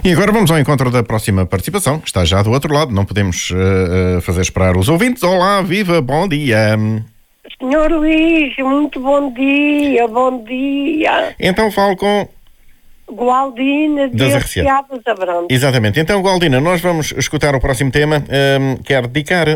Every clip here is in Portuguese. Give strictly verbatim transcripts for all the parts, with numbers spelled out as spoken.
E agora vamos ao encontro da próxima participação, que está já do outro lado, não podemos uh, uh, fazer esperar os ouvintes. Olá, viva, bom dia. senhor Luís, muito bom dia, bom dia. Então falo com... Gualdina de Arreciadas Abrantes. Exatamente. Então, Gualdina, nós vamos escutar o próximo tema. Um, quer dedicar?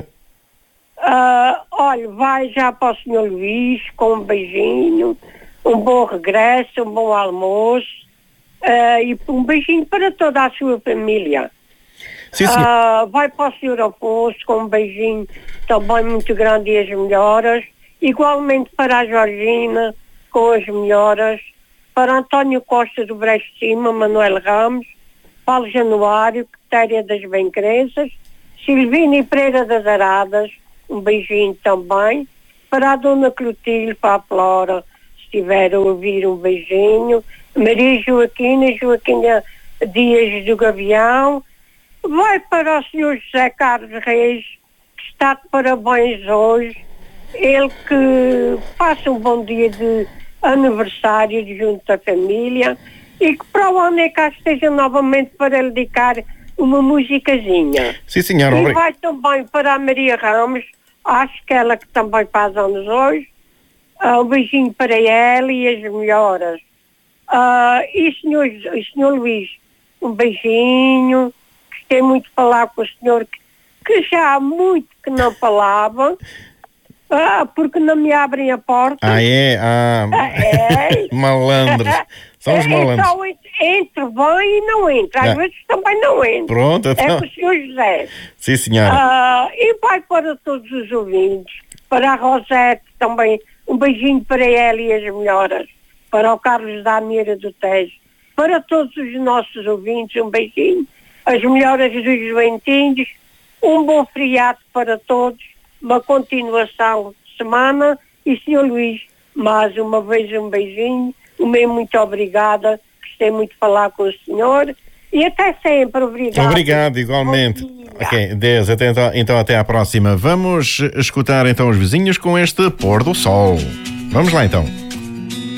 Uh, olha, vai já para o senhor Luís com um beijinho, um bom regresso, um bom almoço uh, e um beijinho para toda a sua família. Sim, uh, vai para o senhor Afonso com um beijinho também muito grande e as melhoras. Igualmente para a Georgina com as melhoras. Para António Costa do Brejo de Cima, Manuel Ramos, Paulo Januário, Quitéria das Bem-Crenças, Silvina Pereira das Aradas, um beijinho também. Para a Dona Clotilde, para a Flora, se estiver a ouvir, um beijinho. Maria Joaquina, Joaquina Dias do Gavião. Vai para o senhor José Carlos Reis, que está de parabéns hoje. Ele que passa um bom dia de aniversário de junto da família e que para o ano é que cá esteja novamente para lhe dedicar uma musicazinha. Sim, senhora. E vai também para a Maria Ramos, acho que ela que também faz anos hoje. Uh, um beijinho para ela e as melhoras. Uh, e senhor, senhor Luís, um beijinho. Gostei muito de falar com o senhor que, que já há muito que não falava. Ah, porque não me abrem a porta. Ah, é? Ah, é. Malandros. São os malandros. Então, entre bem e não entra. Às ah. vezes também não entra. Pronto, então. É com o senhor José. Sim, senhora. Ah, e vai para todos os ouvintes. Para a Rosete também. Um beijinho para ela e as melhoras. Para o Carlos da Amira do Tejo. Para todos os nossos ouvintes, um beijinho. As melhoras dos doentinhos. Um bom feriado para todos. Uma continuação de semana e senhor Luís, mais uma vez um beijinho, um meu muito obrigada, gostei muito de falar com o senhor e até sempre, obrigado. Obrigado, igualmente. Ok, Deus, até então, então até à próxima. Vamos escutar então os vizinhos com este pôr do sol. Vamos lá então.